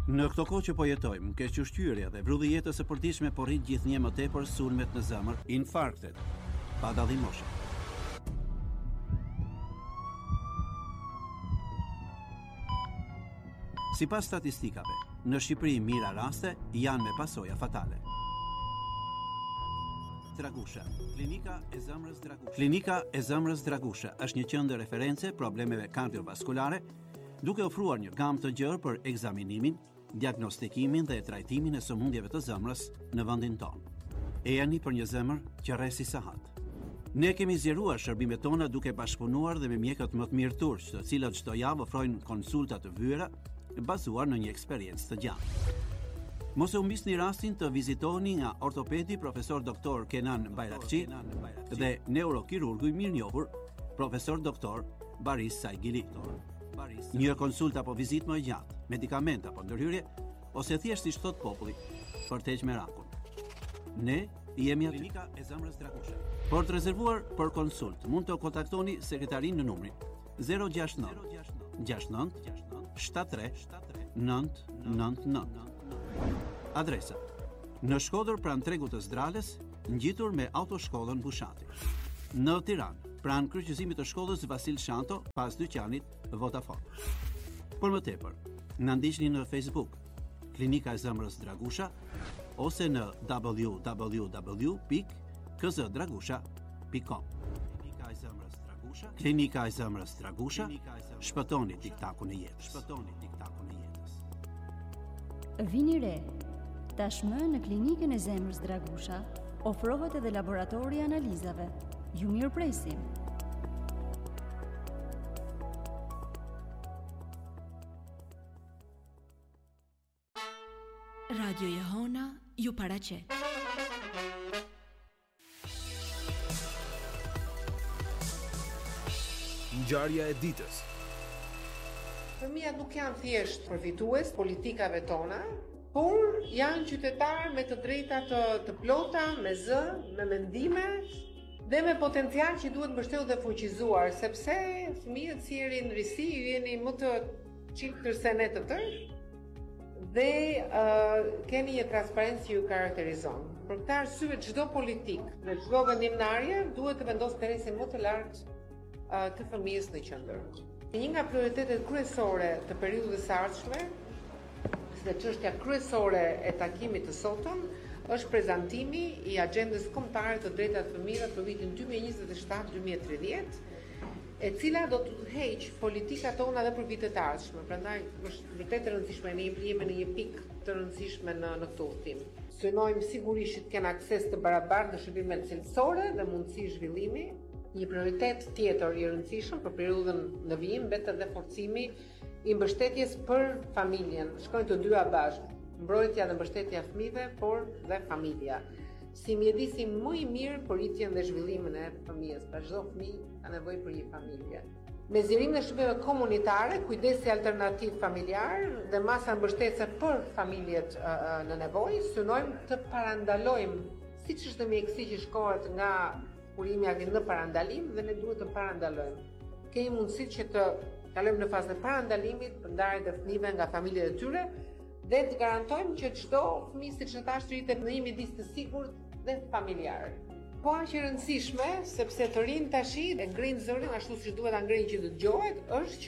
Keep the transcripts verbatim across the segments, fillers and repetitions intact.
Në këto kohë që po jetojmë, kequshqyrja dhe vrulli jetës së përditshme po rrit gjithnjë më tepër sulmet në zemër, infarktet, pa dallim moshe. Sipas statistikave, në Shqipëri mira raste janë me pasoja fatale. Dragusha, klinika e zemrës Dragusha. Klinika e zemrës Dragusha është një qendër referencë problemeve kardiovaskulare, duke ofruar një gamë të gjerë për ekzaminimin, diagnostikimin dhe trajtimin e sëmundjeve të zemrës në vendin tonë. E jani për një zemër që rresi sahat. Ne kemi zgjeruar shërbimet tona duke bashkëpunuar dhe me mjekët më të mirë turq, të cilët çdo javë ofrojnë konsulta të vyera bazuar në një eksperiencë të gjatë. Mos e humbisni rastin të vizitoni nga ortopedi profesor doktor Kenan Bayrakçi dhe neurokirurgu i mirënjohur profesor doktor Baris Saigili. Një konsulta apo vizitë më e gjatë, medikament apo ndërhyrje, ose thjesht si thot populli, për të heqë merakun. Ne jemi aty. Klinika e zemrës Dragusha. Për të rezervuar për konsult, mund të kontaktoni sekretarin në numrin zero gjasht nëntë gjasht nëntë shtatëdhjetë tre nëntë nëntë nëntë. Adresa: në Shkodër pranë tregut të Zdrales, ngjitur me autoshkollën Bushati. Në Tiranë, pranë kryqëzimit të shkollës Vasil Shanto, pas dyqanit Vodafone. Për më tepër, na ndiqni në Facebook, Klinika e zemrës Dragusha, ose në w w w pikë k z dragusha pikë com. Klinika e zemrës Dragusha, Klinika e zemrës Dragusha, shpëtoni tiktakun e jetës. Shpëtoni tiktakun e jetës. Vini re. Tashmë në Klinikën e zemrës Dragusha ofrohet edhe laboratori i analizave. Ju mirëpresim. Radio Jehona ju paraqet. Ngjarja e ditës. Fëmijët nuk janë thjesht përfitues politikave tona, por janë qytetarë me të drejta të, të plota, me zë, me mendime dhe me potencial që duhet mbështetur dhe fuqizuar, sepse fëmijët si jeni në risi, ju jeni më të çiltër se ne të tërë dhe uh, keni një transparencë që ju karakterizon. Për këtë arsye çdo politik dhe çdo vendimtarje duhet të vendosë interesin më të lartë uh, të fëmijës në qendër. Një nga prioritetet kryesore të periudhës së ardhshme dhe çështja kryesore e takimit të sotëm është prezantimi i agjendës kombëtare të drejtave të fëmijëve për vitin dy mijë e njëzet e shtatë dy mijë e tridhjetë, e cila do të udhëheq politikat tona edhe për vitet e ardhshme. Prandaj është vërtet e rëndësishme, ne jemi në një pikë të rëndësishme në në këtë udhtim. Synojmë sigurisht të kenë akses të barabartë në shërbimet cilësore dhe mundësi zhvillimi. Një prioritet tjetër i rëndësishëm për periudhën në vijim mbetet edhe forcimi i mbështetjes për familjen. Shkojnë të dyja bashkë, mbrojtja dhe mbështetja e fëmijëve, por dhe familja. Si mjedisi më i mirë për rritjen dhe zhvillimin e fëmijës, pa çdo fëmijë ka nevojë për një familje. Me zgjerimin e shërbimeve komunitare, kujdesi alternativ familjar dhe masa mbështetëse për familjet uh, në nevojë, synojmë të parandalojmë, siç është mjekësi që shkohet nga kurimi agent në parandalim dhe ne duhet të parandalojmë. Kemi mundësi që të kalojmë në fazën e parandalimit për ndarjen e fëmijëve nga familjet e tyre dhe të garantojmë që çdo fëmijë siç e thash rritet në një midis të sigurt dhe familjar. Po aq e rëndësishme, sepse të rinë tashi e ngrin zërin ashtu siç duhet ta ngrinë që të dëgjohet, është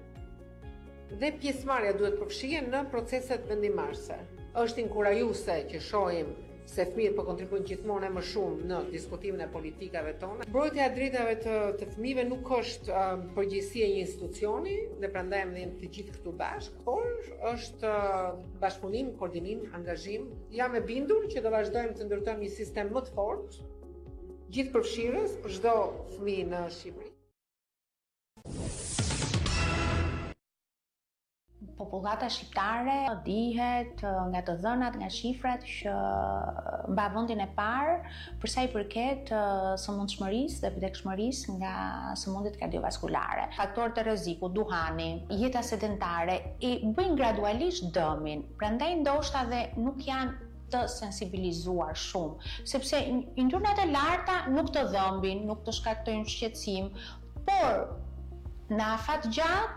që dhe pjesëmarrja duhet përfshihen në proceset vendimarrëse. Është inkurajuese që shohim se fëmijët po kontribuojnë gjithmonë e më shumë në diskutimin e politikave tona. Mbrojtja e drejtave të, të fëmijëve nuk është uh, përgjegjësia e një institucioni, dhe prandaj ne jemi të gjithë këtu bashkë, por është uh, bashkëpunim, koordinim, angazhim. Jam e bindur që do vazhdojmë të ndërtojmë një sistem më të fortë, gjithëpërfshirës për çdo fëmijë në Shqipëri. Popullata shqiptare dihet nga të dhënat, nga shifrat që mban vendin e parë për sa i përket sëmundshmërisë dhe vdekshmërisë nga sëmundjet kardiovaskulare. Faktorët e rrezikut, duhani, jeta sedentare i bëjnë gradualisht dëmin. Prandaj ndoshta dhe nuk janë të sensibilizuar shumë, sepse yndyrnat e larta nuk të dhëmbin, nuk të shkaktojnë shqetësim, por në afat gjatë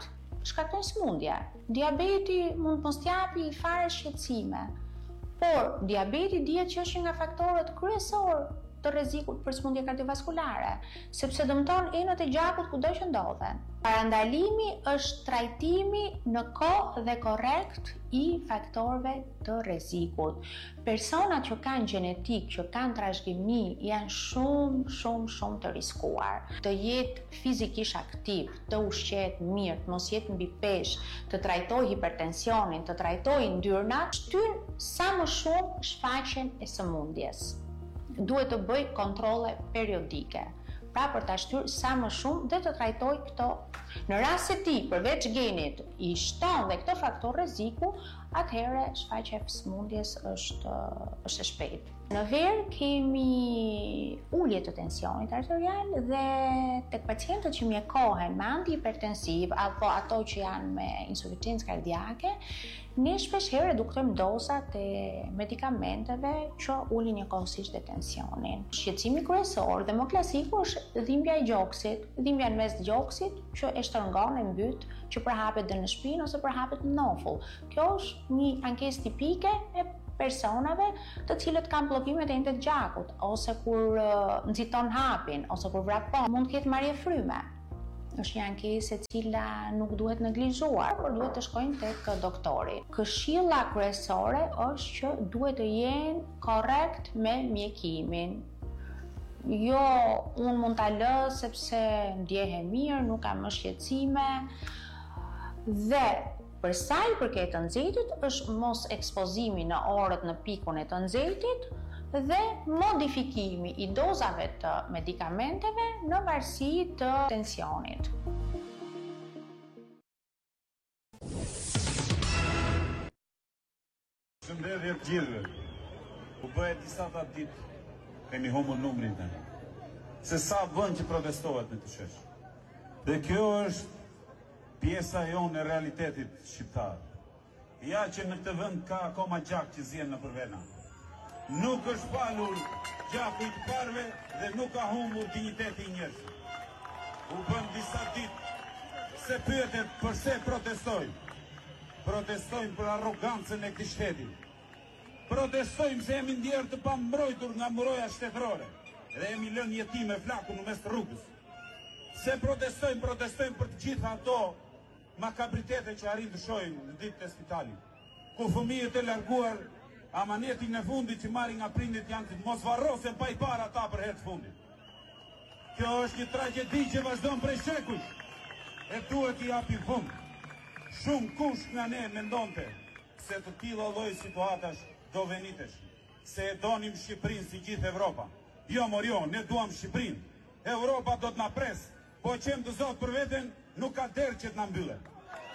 shkaktojnë sëmundje. Diabeti mund të mos t'japi fare shqetësime, por diabeti dihet që është një nga faktorët kryesor të rrezikut për sëmundje kardiovaskulare, sepse dëmton enët e gjakut kudo që ndodhen. Parandalimi është trajtimi në kohë dhe korrekt i faktorëve të rrezikut. Personat që kanë gjenetik, që kanë trashëgimi, janë shumë, shumë, shumë të riskuar. Të jetë fizikisht aktiv, të ushqet mirë, të mos jetë mbi peshë, të trajtojë hipertensionin, të trajtojë ndyrnat, shtyn sa më shumë shfaqjen e sëmundjes. Duhet të bëj kontrolle periodike, pra për ta shtyrë sa më shumë dhe të trajtoj këto. Në rast se ti përveç genit i shton dhe këto faktor rreziku, atëherë shfaqja e sëmundjes është është e shpejtë. Në verë kemi ulje të tensionit arterial dhe tek pacientët që mjekohen me antihipertensiv apo ato që janë me insuficiencë kardiake, ne shpeshherë reduktojmë dozat e medikamenteve që ulin njëkohësisht dhe tensionin. Shqetësimi kryesor dhe më klasiku është dhimbja e gjoksit, dhimbja në mes të gjoksit që e shtrëngon e mbyt, që përhapet dhe në shpinë ose përhapet në nofull. Kjo është një ankesë tipike e personave të cilët kanë bllokimet e enëve të gjakut, ose kur uh, nxiton hapin, ose kur vrapon, mund të ketë marrje fryme. Është një ankesë e cila nuk duhet neglizhuar, por duhet të shkojnë tek doktori. Këshilla kryesore është që duhet të jenë korrekt me mjekimin. Jo, unë mund ta lë sepse ndjehem mirë, nuk kam më shqetësime. Dhe për sa i përket të nxehtit, është mos ekspozimi në orët në pikun e të nxehtit dhe modifikimi i dozave të medikamenteve në varësi të tensionit. Shëndetje të gjithëve. U bëhet disa ta ditë kemi humbur numrin tani. Se sa vend që protestohet në të shesh. Dhe kjo është pjesa jonë e realitetit shqiptar. Ja që në këtë vend ka akoma gjak që zien në përvena. Nuk është falur gjaku i të parve dhe nuk ka humbur digniteti i njerëzve. U bën disa ditë se pyetet përse protestojmë. Protestojmë për arrogancën e këtij shteti. Protestojmë se jemi ndjerë të pambrojtur nga muroja shtetërore dhe jemi lënë jetime flakun në mes të rrugës. Se protestojmë, protestojmë për të gjitha ato makabritete që arrin të shohim në ditët e spitalit, ku fëmijët e larguar amanetin e fundit që marrin nga prindit janë të mos varrosen pa i parë ata për herë të fundit. Kjo është një tragjedi që vazhdon prej shekuj e duhet i japi fund. Shumë kush nga ne mendonte se të tilla lloj situatash do venitesh, se e donim Shqipërinë si gjithë Evropa. Jo mor jo, ne duam Shqipërinë. Europa do të na pres, po qem të zot për veten, nuk ka derë që të na mbyllet.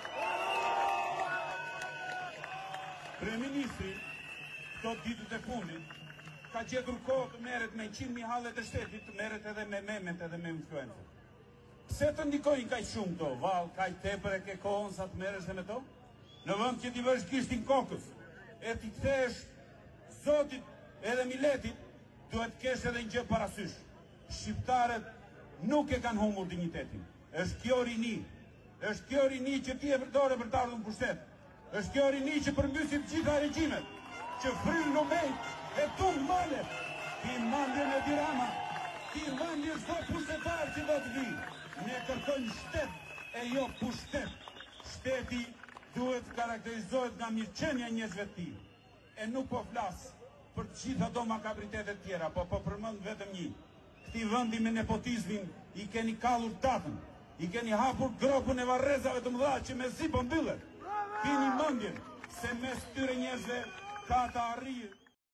Kryeministri, këto ditët e fundit, ka gjetur kohë të merret me njëqind mijë hallet e shtetit, të merret edhe me memet edhe me influencët. Pse të ndikojnë kaq shumë to? Vallë, kaq tepër e ke kohën sa të merresh me to? Në vend që ti vësh gishtin kokës, e ti kthesh Zotit edhe miletit, duhet kesh edhe një gjë parasysh. Shqiptarët nuk e kanë humbur dignitetin. Është kjo rini, është kjo rini që ti e përdore për të ardhur në pushtet. Është kjo rini që përmbysit gjitha regjimet, që fryn lumejt e tund malet. Ti mandjen e Tirana, ti mandjen çdo pushtetar që do të vi. Ne kërkojmë shtet e jo pushtet. Shteti duhet karakterizohet nga mirëqenia e njerëzve të tij. E nuk po flas për të gjitha ato makabritete të tjera, po po përmend vetëm një. Këtij vendi me nepotizmin i keni kallur datën, i keni hapur gropën e varrezave të mëdha që mezi po mbyllet. Keni mendjen se mes këtyre njerëzve ka të arrijë.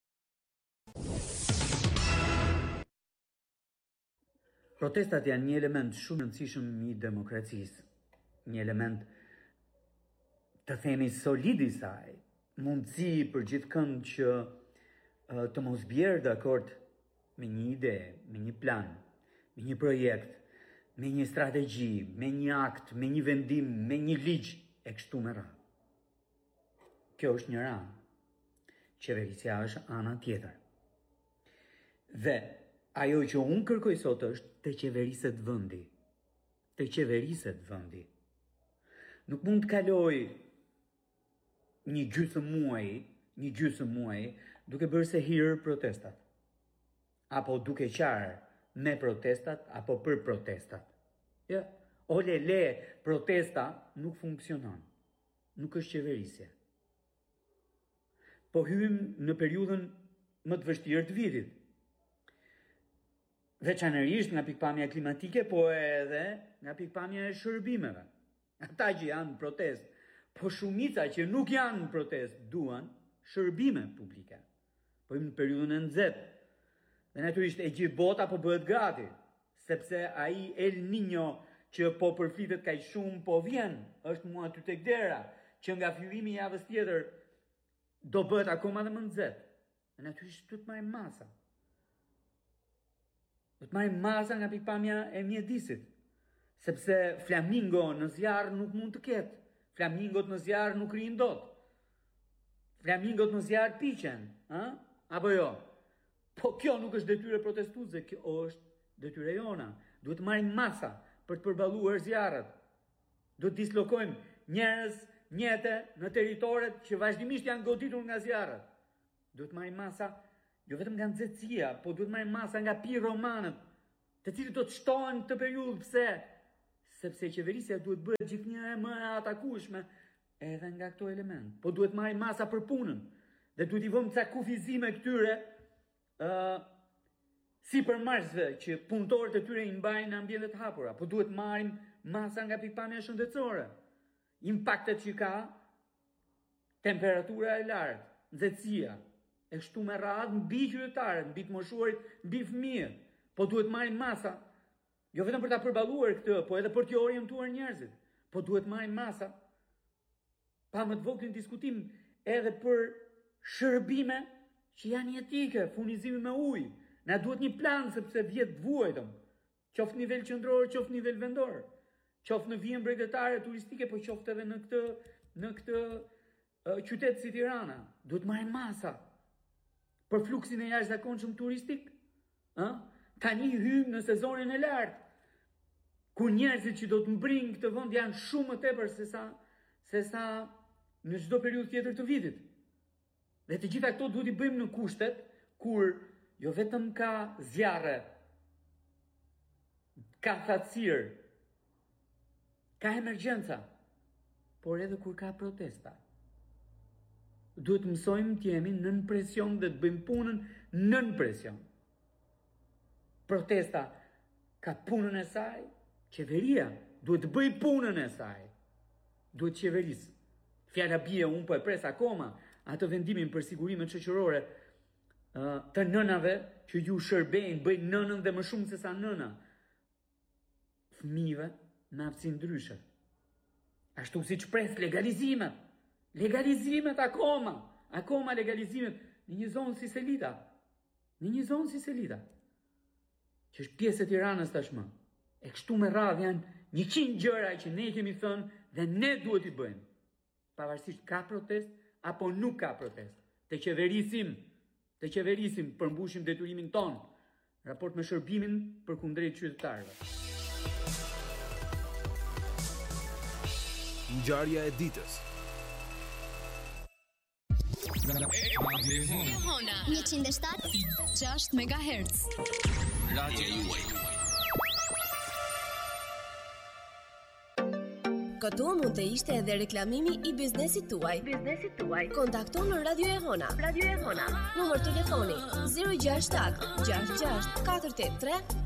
Protestat janë një element shumë i rëndësishëm i demokracisë, një element të themi solid i saj, mundësi për gjithëkënd që uh, të mos bjerë dakord me një ide, me një plan, me një projekt, me një strategji, me një akt, me një vendim, me një ligj e kështu me radhë. Kjo është një anë. Qeverisja është ana tjetër. Dhe ajo që unë kërkoj sot është të qeveriset vendi. Të qeveriset vendi. Nuk mund të kaloj një gjysmë muaji, një gjysmë muaji, duke bërë se hirë protestat. Apo duke qarë me protestat, apo për protestat. Ja, ole le, protesta nuk funksionon. Nuk është qeverisje. Po hymë në periudhën më të vështirë të vitit. Veçanërisht nga pikpamja klimatike, po edhe nga pikpamja e shërbimeve. Ata që janë në protest, po shumica që nuk janë në protest, duan shërbime publike. Po hymë në periudhën e nxehtë. Dhe natyrisht e gjithë bota po bëhet gati, sepse ai El Niño që po përflitet kaq shumë, po vjen, është mua aty tek dera, që nga fillimi i javës tjetër do bëhet akoma dhe më nxehtë. Dhe natyrisht do të marrim masa. Do të marrim masa nga pikpamja e mjedisit, sepse flamingo në zjarr nuk mund të ketë. Flamingot në zjarr nuk rrin dot. Flamingot në zjarr piqen, ë? Apo jo? Po kjo nuk është detyrë protestuese, kjo është detyrë jona. Duhet të marrim masa për të përballuar zjarret. Do të dislokojmë njerëz, mjete në territoret që vazhdimisht janë goditur nga zjarret. Duhet të marrim masa jo vetëm nga nxehtësia, po duhet të marrim masa nga piromanët, të cilët do të shtohen këtë periudhë. Pse? Sepse qeverisja duhet bëhet gjithnjë më e atakueshme edhe nga këto element. Po duhet marrim masa për punën dhe duhet i vëmë ca kufizime këtyre uh, si përmarrësve që punëtorët e tyre i mbajnë në ambiente të hapura. Po duhet marrim masa nga pikpamja shëndetësore. Impaktet që ka temperatura e lartë, nxehtësia, e kështu me radhë mbi qytetarët, mbi të moshuarit, mbi fëmijët. Po duhet marrim masa, jo vetëm për ta përballuar këtë, po edhe për të orientuar njerëzit. Po duhet marrim masa pa më të vogël diskutim edhe për shërbime që janë jetike, furnizimi me ujë. Na duhet një plan sepse vjet vuajtëm, qoftë nivel qendror, qoftë nivel vendor, qoftë në vijën bregdetare turistike, po qoftë edhe në këtë në këtë uh, qytet si Tirana. Duhet marrim masa për fluksin e jashtëzakonshëm turistik, ë? Tani hym në sezonin e lartë, ku njerëzit që do të mbrijnë këtë vend janë shumë më tepër se sa se sa në çdo periudhë tjetër të vitit. Dhe të gjitha këto duhet i bëjmë në kushtet kur jo vetëm ka zjarre, ka thatësirë, ka emergjenca, por edhe kur ka protesta. Duhet mësojmë të jemi nën presion dhe të bëjmë punën nën presion. Protesta ka punën e saj, qeveria duhet të bëj punën e saj. Duhet qeverisë. Fjala bie, unë po e pres akoma atë vendimin për sigurimet shoqërore të nënave që ju shërbejnë, bëjnë nënën dhe më shumë se sa nëna. Fëmijëve në aftësi ndryshe. Ashtu si që pres legalizimet. Legalizimet akoma. Akoma legalizimet në një zonë si Selita. Në një zonë si Selita. Që është pjesë e Tiranës tashmë. E kështu me radhë janë njëqind gjëra që ne kemi thënë dhe ne duhet i bëjmë. Pavarësisht ka protest apo nuk ka protest. Të qeverisim, të qeverisim përmbushim detyrimin ton, raport me shërbimin për kundrejt qytetarëve. Ngjarja e ditës. njëqind e shtatë e gjashtë megahertz. Radio juaj. Këtu mund të ishte edhe reklamimi i biznesit tuaj. Biznesit tuaj. Kontakto në Radio Ehona. Radio Ehona. Numër telefoni zero gjasht shtat gjasht gjasht katër tetë tre